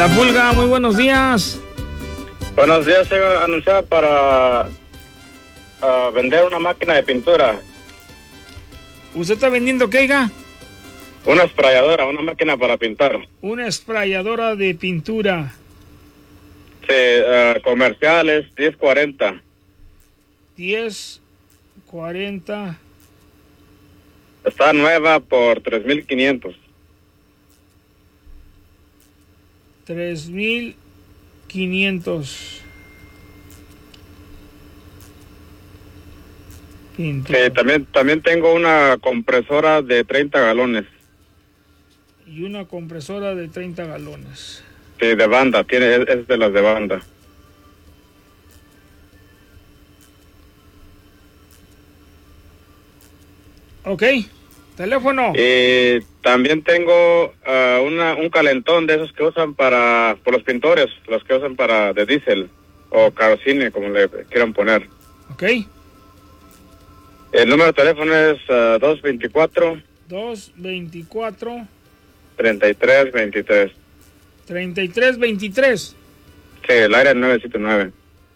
La Pulga, muy buenos días. Buenos días, se anunciaba para vender una máquina de pintura. ¿Usted está vendiendo qué, hija? Una sprayadora, una máquina para pintar. Una sprayadora de pintura. Sí, comerciales, 1040. 1040. Está nueva por 3,500. 3,500. Pintura. Sí, también tengo una compresora de 30 galones. Y una compresora de 30 galones. Sí, de banda, es de las de banda. Ok, teléfono. También tengo un calentón de esos que usan por los pintores, los que usan de diésel o kerosene, como le quieran poner. Ok. El número de teléfono es 224 3323. 3323. Sí, el área 979.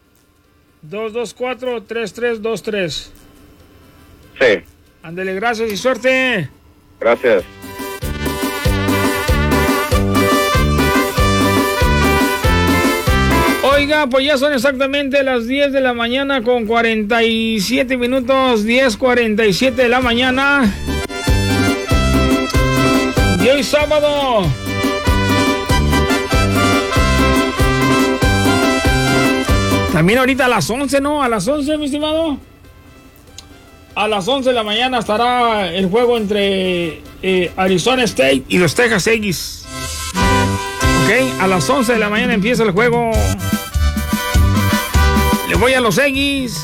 224-3323. Sí. Ándele, gracias y suerte. Gracias. Oiga, pues ya son exactamente las 10 de la mañana con 47 minutos, 10:47 de la mañana. Y hoy sábado. También ahorita a las 11, ¿no? A las 11, mi estimado. A las 11 de la mañana estará el juego entre Arizona State y los Texas Aggies. Ok, a las 11 de la mañana empieza el juego. Le voy a los Aggies.